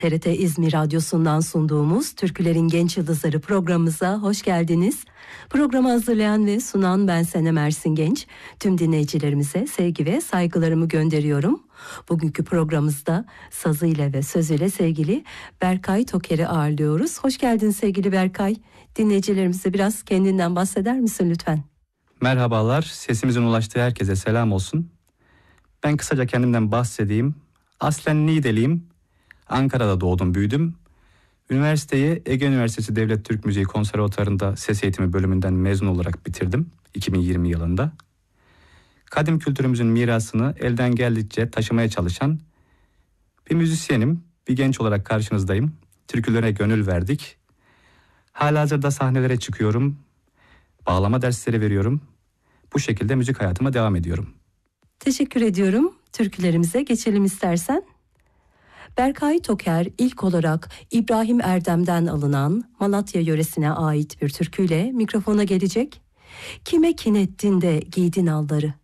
TRT İzmir Radyosu'ndan sunduğumuz Türkülerin Genç Yıldızları programımıza hoş geldiniz. Programı hazırlayan ve sunan ben Senem Ersin Genç. Tüm dinleyicilerimize sevgi ve saygılarımı gönderiyorum. Bugünkü programımızda sazıyla ve sözüyle sevgili Berkay Toker'i ağırlıyoruz. Hoş geldin sevgili Berkay. Dinleyicilerimize biraz kendinden bahseder misin lütfen? Merhabalar, sesimizin ulaştığı herkese selam olsun. Ben kısaca kendimden bahsedeyim. Aslen Niğdeliyim. Ankara'da doğdum, büyüdüm. Üniversiteyi Ege Üniversitesi Devlet Türk Müziği Konservatuvarı'nda ses eğitimi bölümünden mezun olarak bitirdim 2020 yılında. Kadim kültürümüzün mirasını elden geldikçe taşımaya çalışan bir müzisyenim, bir genç olarak karşınızdayım. Türkülere gönül verdik. Halihazırda sahnelere çıkıyorum, bağlama dersleri veriyorum. Bu şekilde müzik hayatıma devam ediyorum. Teşekkür ediyorum. Türkülerimize geçelim istersen. Berkay Toker ilk olarak İbrahim Erdem'den alınan Malatya yöresine ait bir türküyle mikrofona gelecek. Kime kin ettin de giydin alları?